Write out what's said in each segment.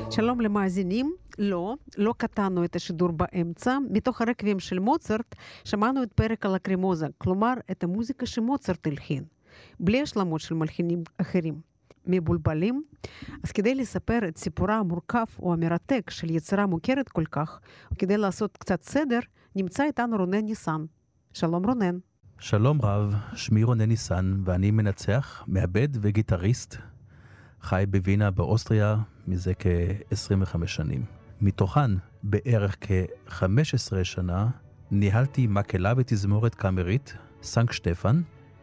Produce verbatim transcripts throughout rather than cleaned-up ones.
שלום למאזינים. לא, לא קטענו את השידור באמצע. מתוך הרקבים של מוצרט שמענו את פרק הלקרימוזה, כלומר את המוזיקה שמוצרט הלחין, בלי השלמות של מלחינים אחרים. מבולבלים? אז כדי לספר את סיפורה המורכב או המרתק של יצירה מוכרת כל כך, וכדי לעשות קצת סדר, נמצא איתנו רונן ניסן. שלום רונן. שלום רב, שמי רונן ניסן ואני מנצח, מעבד וגיטריסט. חי בווינה באוסטריה מזה כ-עשרים וחמש שנים. מתוכן בערך כ-חמש עשרה שנה ניהלתי מקהלה ותזמורת קאמרית, סנקט שטפן,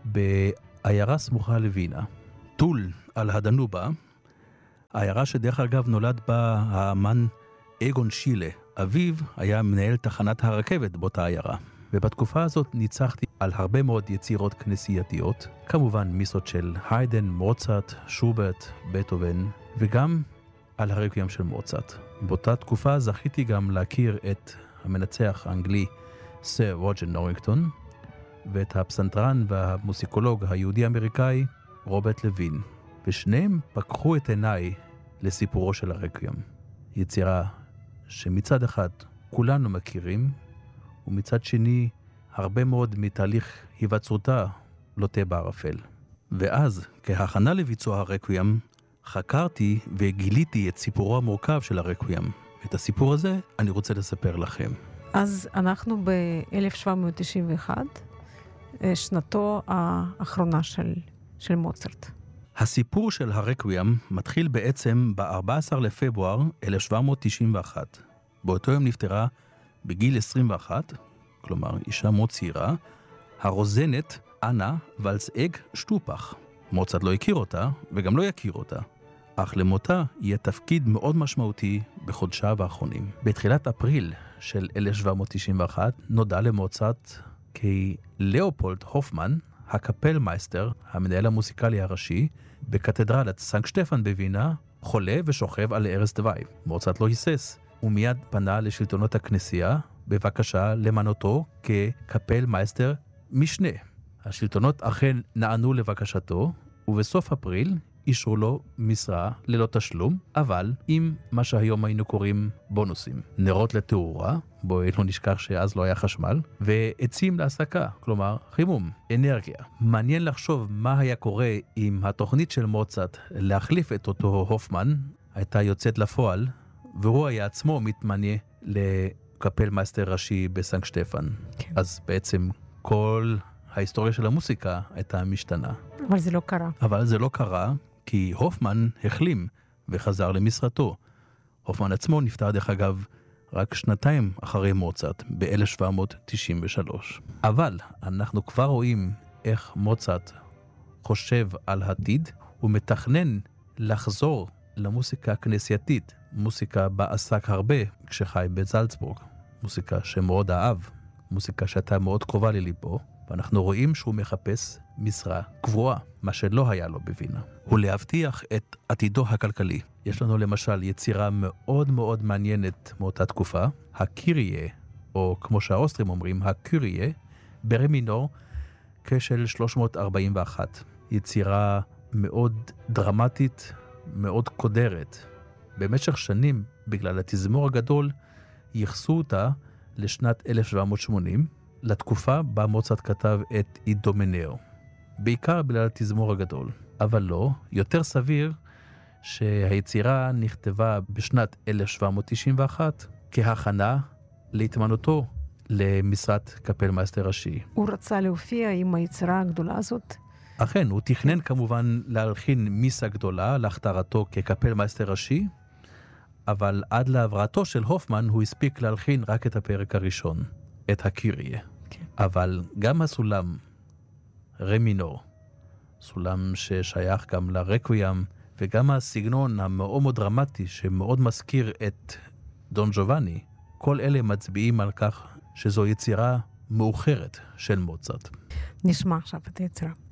בעיירה סמוכה לווינה. טול על הדנובה, העיירה שדרך אגב נולד בה האמן אגון שילה. אביו היה מנהל תחנת הרכבת באותה עיירה. ובתקופה הזאת ניצחתי על הרבה מאוד יצירות כנסייתיות, כמובן מיסות של היידן, מוצרט, שוברט, בטהובן, וגם על הרקוויאם של מוצרט. באותה תקופה זכיתי גם להכיר את המנצח האנגלי סר רוג'ר נורינגטון, ואת הפסנתרן והמוסיקולוג היהודי-אמריקאי רוברט לוין, ושניהם פקחו את עיניי לסיפורו של הרקוויאם. יצירה שמצד אחד כולנו מכירים, ומצד שני, הרבה מאוד מתהליך היווצרותה לוטה בערפל. ואז, כהכנה לביצוע הרקוויאם, חקרתי וגיליתי את סיפורו המורכב של הרקוויאם. את הסיפור הזה אני רוצה לספר לכם. אז אנחנו ב-אלף שבע מאות תשעים ואחת, שנתו האחרונה של, של מוצרט. הסיפור של הרקוויאם מתחיל בעצם ב-ארבעה עשר לפברואר אלף שבע מאות תשעים ואחת. באותו יום נפטרה בגיל עשרים ואחת, כלומר אישה מאוד צעירה, הרוזנת אנה ולסאג שטופח. מוצרט לא הכיר אותה וגם לא יכיר אותה, אך למותה יהיה תפקיד מאוד משמעותי בחודשיו האחרונים. בתחילת אפריל של אלף שבע מאות תשעים ואחת נודע למוצרט כי לאופולד הופמן, הקפלמייסטר, המנהל המוסיקלי הראשי, בקתדרלת סנקט שטפן בווינה, חולה ושוכב על ערש דווי. מוצרט לא היסס, ומיד פנה לשלטונות הכנסייה בבקשה למנותו כקפלמייסטר משנה. השלטונות אכן נענו לבקשתו, ובסוף אפריל אישרו לו משרה ללא תשלום, אבל עם מה שהיום היינו קוראים בונוסים. נרות לתאורה, בואי לא נשכח שאז לא היה חשמל, ועצים להסקה, כלומר חימום, אנרגיה. מעניין לחשוב מה היה קורה אם התוכנית של מוצרט להחליף את אותו הופמן הייתה יוצאת לפועל, והוא היה עצמו מתמנה לקפלמייסטר ראשי בסנקט שטפן. כן. אז בעצם כל ההיסטוריה של המוסיקה הייתה משתנה. אבל זה לא קרה. אבל זה לא קרה, כי הופמן החלים וחזר למשרתו. הופמן עצמו נפטר דרך אגב רק שנתיים אחרי מוצרט, ב-אלף שבע מאות תשעים ושלוש. אבל אנחנו כבר רואים איך מוצרט חושב על העתיד, ומתכנן לחזור למוסיקה הכנסייתית, מוסיקה בה עסק הרבה כשחי בזלצבורג, מוסיקה שמאוד אהב, מוסיקה שהייתה מאוד קרובה לליבו, ואנחנו רואים שהוא מחפש משרה קבועה, מה שלא היה לו בווינה. הוא להבטיח את עתידו הכלכלי. יש לנו למשל יצירה מאוד מאוד מעניינת מאותה תקופה, הקיריה, או כמו שהאוסטרים אומרים, הקוריה, ברה מינור, כשל שלוש מאות ארבעים ואחת. יצירה מאוד דרמטית, מאוד קודרת. במשך שנים, בגלל התזמור הגדול, ייחסו אותה לשנת אלף שבע מאות שמונים, לתקופה בה מוצרט כתב את אידומנאו. בעיקר בגלל התזמור הגדול. אבל לא, יותר סביר שהיצירה נכתבה בשנת אלף שבע מאות תשעים ואחת כהכנה להתמנותו למשרת קפלמייסטר ראשי. הוא רצה להופיע עם היצירה הגדולה הזאת? אכן, הוא תכנן כמובן להלחין מיסה גדולה להכתרתו כקפלמייסטר ראשי, אבל עד להעברתו של הופמן הוא הספיק להלחין רק את הפרק הראשון, את הקיריה. כן. אבל גם הסולם רה מינור, סולם ששייך גם לרקוויאם, וגם הסגנון המאוד מאוד דרמטי שמאוד מזכיר את דון ג'ובאני, כל אלה מצביעים על כך שזו יצירה מאוחרת של מוצרט. נשמע עכשיו את היצירה.